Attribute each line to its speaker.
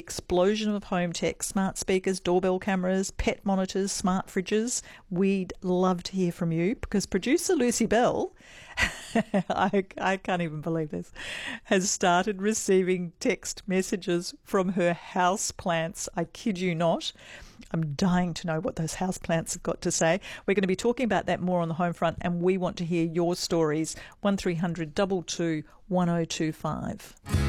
Speaker 1: explosion of home tech, smart speakers, doorbell cameras, pet monitors, smart fridges. We'd love to hear from you because producer Lucy Bell, I can't even believe this, has started receiving text messages from her houseplants. I kid you not. I'm dying to know what those houseplants have got to say. We're going to be talking about that more on the home front, and we want to hear your stories. 1300 22 1025.